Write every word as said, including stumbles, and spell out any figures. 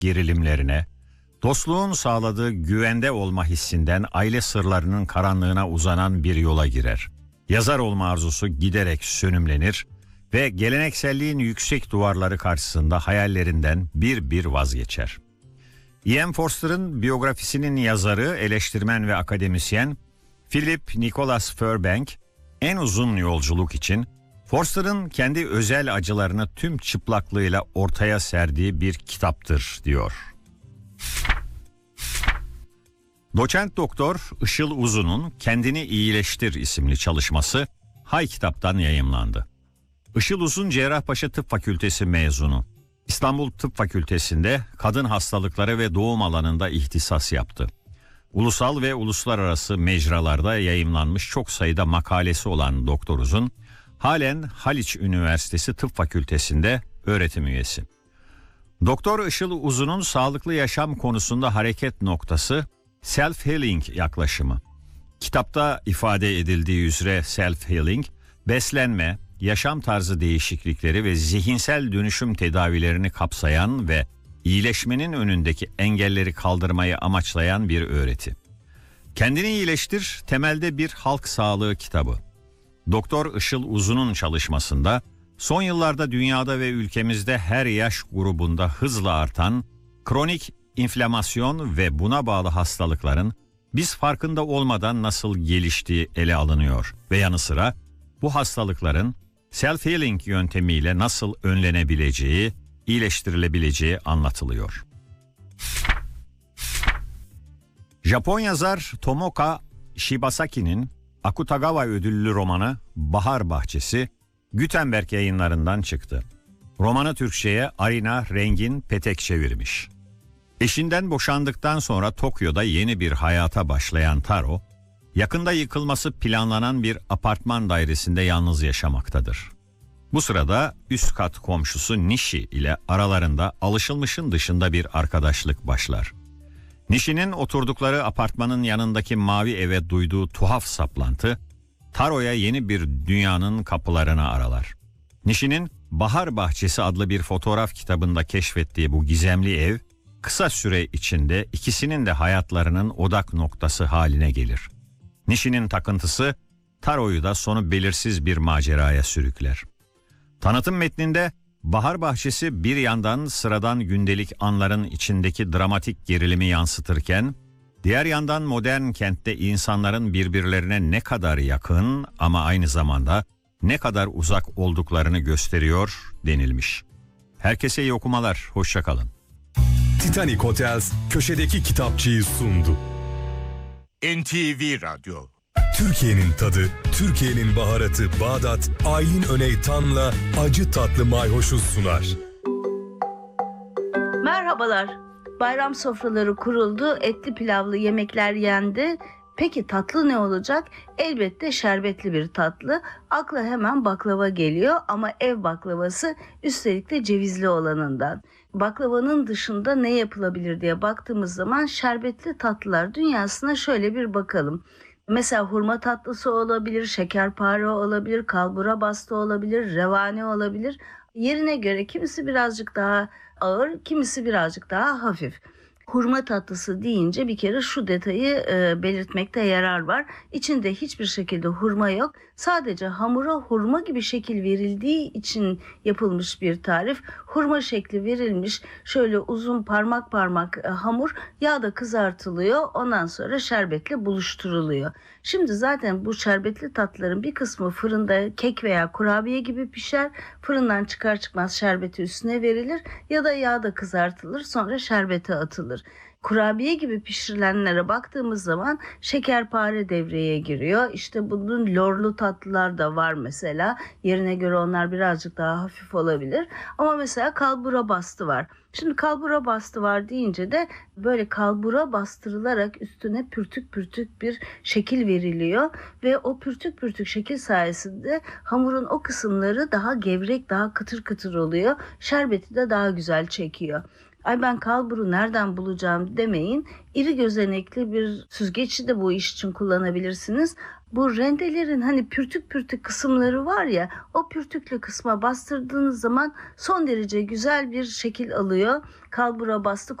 gerilimlerine, dostluğun sağladığı güvende olma hissinden aile sırlarının karanlığına uzanan bir yola girer. Yazar olma arzusu giderek sönümlenir ve gelenekselliğin yüksek duvarları karşısında hayallerinden bir bir vazgeçer. Ian Forster'ın biyografisinin yazarı, eleştirmen ve akademisyen Philip Nicholas Furbank, en uzun yolculuk için Forster'ın kendi özel acılarını tüm çıplaklığıyla ortaya serdiği bir kitaptır diyor. Doçent Doktor Işıl Uzun'un Kendini İyileştir isimli çalışması Hay Kitap'tan yayımlandı. Işıl Uzun Cerrahpaşa Tıp Fakültesi mezunu. İstanbul Tıp Fakültesi'nde kadın hastalıkları ve doğum alanında ihtisas yaptı. Ulusal ve uluslararası mecralarda yayımlanmış çok sayıda makalesi olan Doktor Uzun, halen Haliç Üniversitesi Tıp Fakültesi'nde öğretim üyesi. Doktor Işıl Uzun'un sağlıklı yaşam konusunda hareket noktası self-healing yaklaşımı. Kitapta ifade edildiği üzere self-healing, beslenme, yaşam tarzı değişiklikleri ve zihinsel dönüşüm tedavilerini kapsayan ve iyileşmenin önündeki engelleri kaldırmayı amaçlayan bir öğreti. Kendini İyileştir temelde bir halk sağlığı kitabı. Doktor Işıl Uzun'un çalışmasında son yıllarda dünyada ve ülkemizde her yaş grubunda hızla artan kronik inflamasyon ve buna bağlı hastalıkların biz farkında olmadan nasıl geliştiği ele alınıyor ve yanı sıra bu hastalıkların self-healing yöntemiyle nasıl önlenebileceği, iyileştirilebileceği anlatılıyor. Japon yazar Tomoka Shibasaki'nin Akutagawa ödüllü romanı Bahar Bahçesi Gutenberg Yayınları'ndan çıktı. Romanı Türkçe'ye Arina Rengin Petek çevirmiş. Eşinden boşandıktan sonra Tokyo'da yeni bir hayata başlayan Taro, yakında yıkılması planlanan bir apartman dairesinde yalnız yaşamaktadır. Bu sırada üst kat komşusu Nishi ile aralarında alışılmışın dışında bir arkadaşlık başlar. Nishi'nin oturdukları apartmanın yanındaki mavi eve duyduğu tuhaf saplantı, Taro'ya yeni bir dünyanın kapılarını aralar. Nishi'nin Bahar Bahçesi adlı bir fotoğraf kitabında keşfettiği bu gizemli ev, kısa süre içinde ikisinin de hayatlarının odak noktası haline gelir. Nishi'nin takıntısı Taro'yu da sonu belirsiz bir maceraya sürükler. Tanıtım metninde Bahar Bahçesi bir yandan sıradan gündelik anların içindeki dramatik gerilimi yansıtırken, diğer yandan modern kentte insanların birbirlerine ne kadar yakın ama aynı zamanda ne kadar uzak olduklarını gösteriyor denilmiş. Herkese iyi okumalar, hoşça kalın. Titanic Hotels köşedeki kitapçıyı sundu. N T V Radyo. Türkiye'nin tadı, Türkiye'nin baharatı Bağdat, Aylin Öney Tan'la acı tatlı mayhoşu sunar. Merhabalar. Bayram sofraları kuruldu, etli pilavlı yemekler yendi. Peki tatlı ne olacak? Elbette şerbetli bir tatlı. Akla hemen baklava geliyor ama ev baklavası, üstelik de cevizli olanından. Baklavanın dışında ne yapılabilir diye baktığımız zaman şerbetli tatlılar dünyasına şöyle bir bakalım. Mesela hurma tatlısı olabilir, şekerpare olabilir, kalbura bastı olabilir, revani olabilir. Yerine göre kimisi birazcık daha ağır, kimisi birazcık daha hafif. Hurma tatlısı deyince bir kere şu detayı e, belirtmekte yarar var. İçinde hiçbir şekilde hurma yok. Sadece hamura hurma gibi şekil verildiği için yapılmış bir tarif. Hurma şekli verilmiş şöyle uzun parmak parmak e, hamur yağda kızartılıyor. Ondan sonra şerbetle buluşturuluyor. Şimdi zaten bu şerbetli tatlıların bir kısmı fırında kek veya kurabiye gibi pişer. Fırından çıkar çıkmaz şerbeti üstüne verilir ya da yağda kızartılır, sonra şerbete atılır. Kurabiye gibi pişirilenlere baktığımız zaman şekerpare devreye giriyor. İşte bunun lorlu tatlılar da var mesela. Yerine göre onlar birazcık daha hafif olabilir. Ama mesela kalbura bastı var. Şimdi kalbura bastı var deyince de böyle kalbura bastırılarak üstüne pürtük pürtük bir şekil veriliyor. Ve o pürtük pürtük şekil sayesinde hamurun o kısımları daha gevrek, daha kıtır kıtır oluyor. Şerbeti de daha güzel çekiyor. Ay ben kalburu nereden bulacağım demeyin. İri gözenekli bir süzgeci de bu iş için kullanabilirsiniz. bu rendelerin hani pürtük pürtük kısımları var ya, o pürtüklü kısma bastırdığınız zaman son derece güzel bir şekil alıyor. Kalbura bastı